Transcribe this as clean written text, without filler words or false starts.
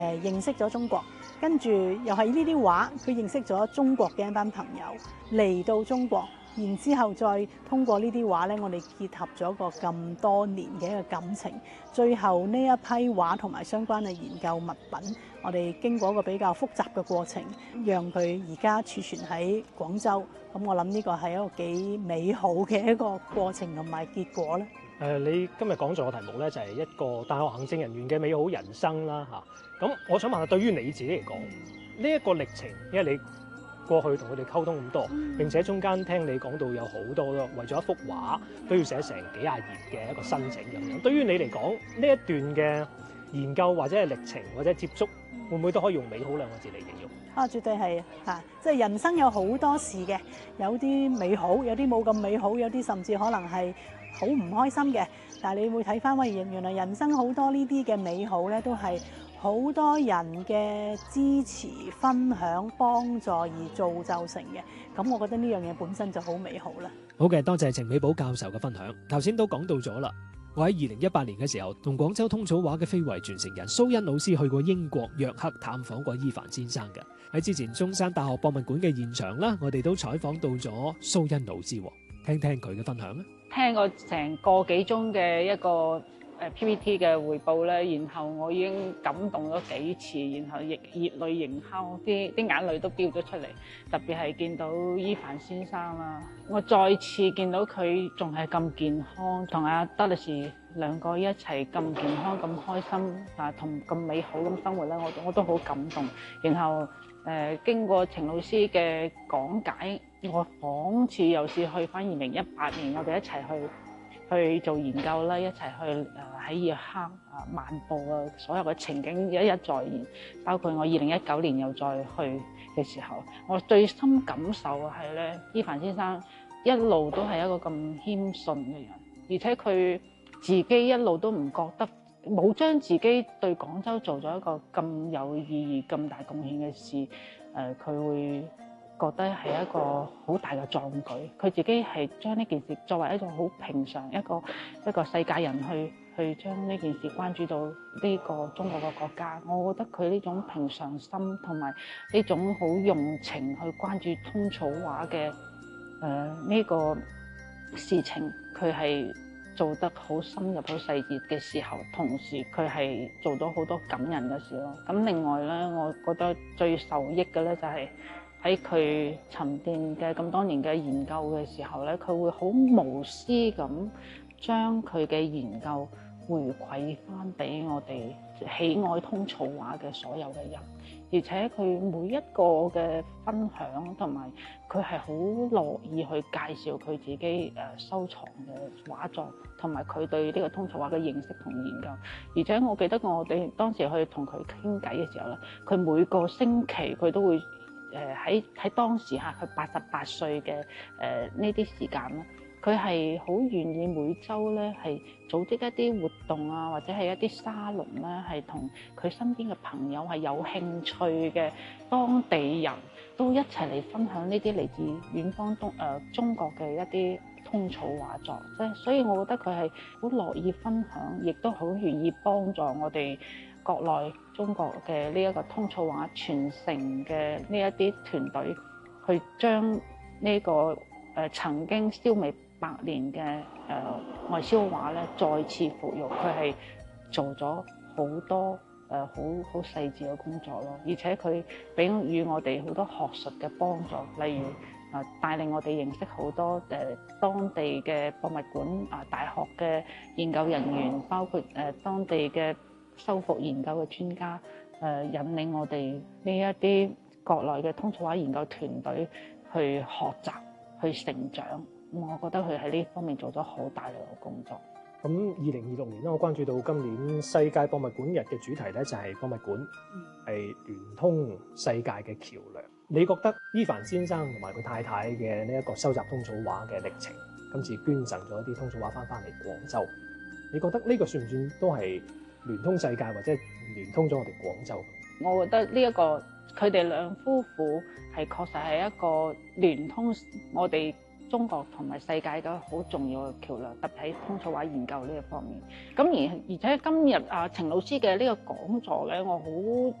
認識咗中國，跟住又係呢啲畫，佢認識咗中國嘅一班朋友嚟到中國，然之後再通過呢啲畫呢，我哋結合咗個咁多年嘅一個感情，最後呢一批畫同埋相關嘅研究物品，我哋經過一個比較複雜嘅過程，讓佢而家儲存喺廣州。咁我諗呢個係一個幾美好嘅一個過程同埋結果咧。 你今日講座嘅題目咧就係一個大學行政人員嘅美好人生啦嚇。咁我想問下，對於你自己嚟講，呢一個歷程，因為你過去同佢哋溝通咁多，並且中間聽你講到有好多為咗一幅畫都要寫成幾廿頁嘅一個申請咁樣。對於你嚟講，呢一段嘅研究或者係歷程或者接觸，會唔會都可以用美好兩個字嚟形容？ 絕對係嚇，即係人生有好多事嘅，有啲美好，有啲冇咁美好，有啲甚至可能係好唔開心嘅。但係你會睇翻，喂，原來人生好多呢啲嘅美好咧，都係好多人嘅支持、分享、幫助而造就成嘅。咁我覺得呢樣嘢本身就好美好啦。 好嘅，多謝程美寶教授嘅分享。頭先都講到咗啦。我喺2018年嘅時候，同廣州通草畫嘅非遺傳承人蘇欣老師去過英國約克探訪過伊凡先生嘅。喺之前中山大學博物館嘅現場啦，我哋都採訪到咗蘇欣老師，聽聽佢嘅分享啦。 聽過成個幾鐘嘅一個PPT 嘅彙報咧，然後我已經感動咗幾次，然後亦熱淚盈眶，啲眼淚都飆咗出嚟。特別係見到伊凡先生啦，我再次見到佢仲係咁健康，同阿德力士兩個一齊咁健康、咁開心啊，同咁美好咁生活咧，我都好感動。然後經過程老師嘅講解，我仿似又是去翻2018年，我哋一齊去做研究啦，一齊去喺約克漫步啊，所有嘅情景一一再現。包括我2019年又再去嘅時候，我最深感受係咧，伊凡先生一路都係一個咁謙遜嘅人，而且佢自己一路都唔覺得冇將自己對廣州做咗一個咁有意義、咁大貢獻嘅事，佢會覺得係一個好大嘅壯舉。佢自己係將呢件事作為一種好平常一個世界人去將呢件事關注到呢個中國嘅國家。我覺得佢呢種平常心同埋呢種好用情去關注通草畫嘅呢個事情，佢係做得好深入、好細節嘅時候，同時佢係做到好多感人嘅事咯。咁另外咧，我覺得最受益嘅咧就係喺佢沉澱嘅咁多年嘅研究嘅時候咧，佢會好無私咁將佢嘅研究回饋翻俾我哋喜愛通草畫嘅所有嘅人，而且佢每一個嘅分享同埋佢係好樂意去介紹佢自己收藏嘅畫作，同埋佢對呢個通草畫嘅認識同研究。而且我記得我哋當時去同佢傾偈嘅時候咧，佢每個星期佢都會喺當時嚇佢88歲嘅呢啲時間咧，佢係好願意每週咧係組織一啲活動啊，或者係一啲沙龍咧，係同佢身邊嘅朋友係有興趣嘅當地人都一齊嚟分享呢啲嚟自遠方中國嘅一啲通草畫作。所以我覺得佢係好樂意分享，亦都好願意幫助我哋國內中國嘅呢一個通草畫傳承嘅呢一啲團隊，去將呢個曾經消弭100年嘅外銷畫咧再次復育。佢係做咗好多好細緻嘅工作咯，而且佢俾予我哋好多學術嘅幫助，例如帶領我哋認識好多當地嘅博物館大學嘅研究人員，包括當地嘅修復研究嘅專家，引領我哋呢一啲國內嘅通草畫研究團隊去學習、去成長。我覺得佢喺呢方面做咗好大量嘅工作。 咁2026年咧，我關注到今年世界博物館日嘅主題咧就係博物館係聯通世界嘅橋梁。你覺得伊凡先生同埋佢太太嘅呢一個收集通草畫嘅歷程，今次捐贈咗一啲通草畫翻嚟廣州，你覺得呢個算唔算都係聯通世界或者聯通咗我哋廣州？ 我覺得呢一個佢哋兩夫婦係確實係一個聯通我哋中國同埋世界嘅好重要嘅橋梁，特別喺通草畫研究呢一方面。咁而且今日程老師嘅呢個講座咧，我好